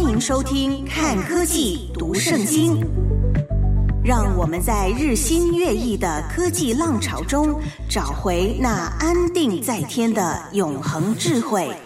迎收听看科技读圣经，让我们在日新月异的科技浪潮中找回那安定在天的永恒智慧，